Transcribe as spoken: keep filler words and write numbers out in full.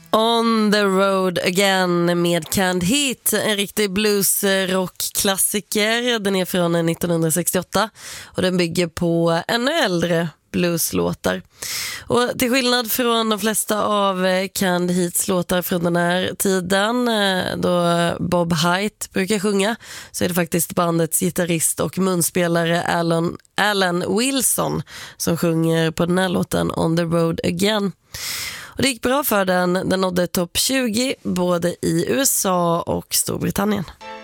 On the road again med Canned Heat, en riktig blues-rock-klassiker. Den är från nittonhundrasextioåtta och den bygger på ännu äldre blueslåtar. Och till skillnad från de flesta av Canned Heats låtar från den här tiden, då Bob Haidt brukar sjunga, så är det faktiskt bandets gitarrist och munspelare Alan, Alan Wilson som sjunger på den här låten On the road again. Och det gick bra för den. Den nådde topp tjugo både i U S A och Storbritannien.